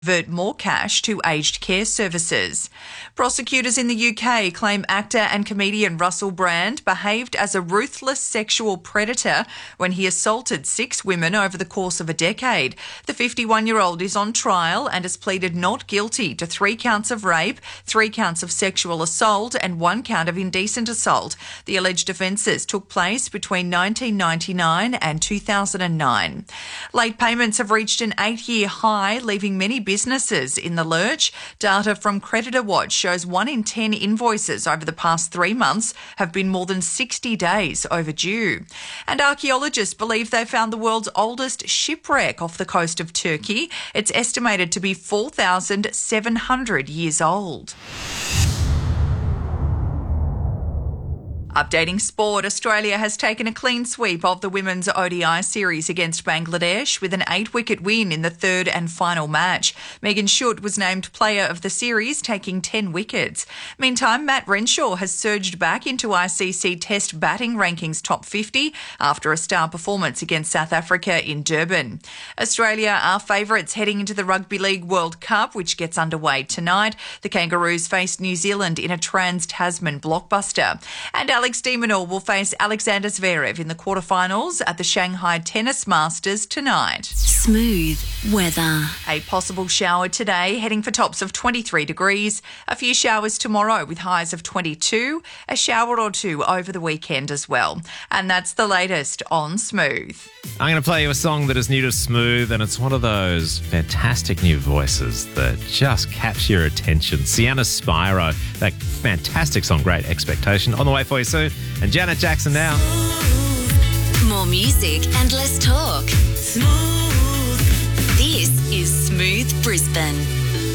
divert more cash to aged care services. Prosecutors in the UK claim actor and comedian Russell Brand behaved as a ruthless sexual predator when he assaulted 6 women over the course of a decade. The 51-year-old is on trial and has pleaded not guilty to 3 counts of rape, 3 counts of sexual assault and 1 count of indecent assault. The alleged offences took place between 1999 and 2009. Late payments have reached an 8-year high, leaving many businesses in the lurch. Data from Creditor Watch shows 1 in 10 invoices over the past 3 months have been more than 60 days overdue. And archaeologists believe they found the world's oldest shipwreck off the coast of Turkey. It's estimated to be 4,700 years old. Updating sport, Australia has taken a clean sweep of the women's ODI series against Bangladesh with an 8-wicket win in the third and final match. Megan Schutt was named player of the series, taking 10 wickets. Meantime, Matt Renshaw has surged back into ICC Test batting rankings top 50 after a star performance against South Africa in Durban. Australia are favourites heading into the Rugby League World Cup, which gets underway tonight. The Kangaroos face New Zealand in a Trans-Tasman blockbuster. And Alex de Minaur will face Alexander Zverev in the quarterfinals at the Shanghai Tennis Masters tonight. Smooth weather. A possible shower today, heading for tops of 23 degrees. A few showers tomorrow with highs of 22. A shower or 2 over the weekend as well. And that's the latest on Smooth. I'm going to play you a song that is new to Smooth, and it's one of those fantastic new voices that just capture your attention. Sienna Spiro, that fantastic song, Great Expectation, on the way for you soon. And Janet Jackson now. More music and less talk. Smooth. This is Smooth Brisbane.